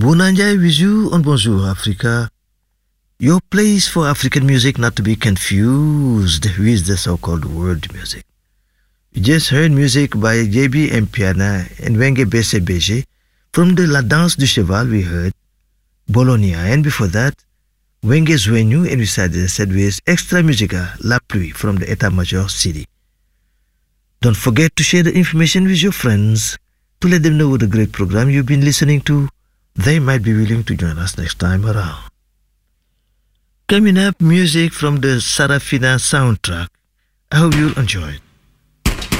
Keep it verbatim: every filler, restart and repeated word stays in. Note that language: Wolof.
Bunanjai with you on Bonjour Africa, your place for African music not to be confused with the so-called world music. You just heard music by J B Mpiana and Wenge Bese Beje. From the La Danse du Cheval we heard Bologna, and before that, Wenge Zwenu, and we started said with Extra Musica, La Pluie from the État Major City. Don't forget to share the information with your friends to let them know what a great program you've been listening to. They might be willing to join us next time around. Coming up, music from the Sarafina soundtrack. I hope you'll enjoy it.